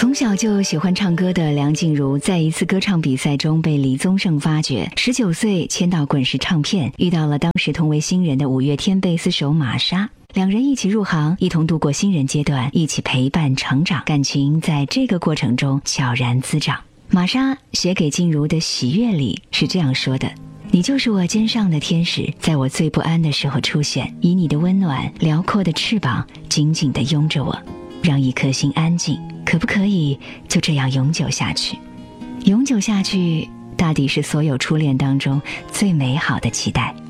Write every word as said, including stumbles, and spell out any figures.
从小就喜欢唱歌的梁静茹，在一次歌唱比赛中被李宗盛发掘，十九岁签到滚石唱片，遇到了当时同为新人的五月天贝斯手玛莎，两人一起入行，一同度过新人阶段，一起陪伴成长，感情在这个过程中悄然滋长。玛莎写给静茹的喜悦里是这样说的：你就是我肩上的天使，在我最不安的时候出现，以你的温暖辽阔的翅膀紧紧地拥着我，让一颗心安静，可不可以就这样永久下去？永久下去大抵是所有初恋当中最美好的期待。